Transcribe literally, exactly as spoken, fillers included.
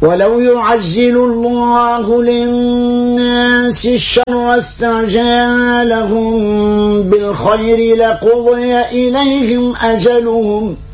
ولو يعجل الله للناس الشر استعجالهم بالخير لقضي إليهم أجلهم